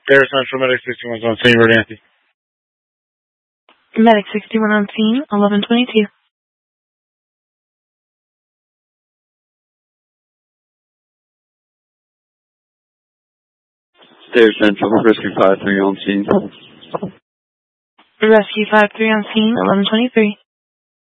Air Central Medic 61 on scene, ready, Nancy. Medic 61 on scene, 1122. Air Central, Rescue 53 on scene. Rescue 53 on scene, 1123.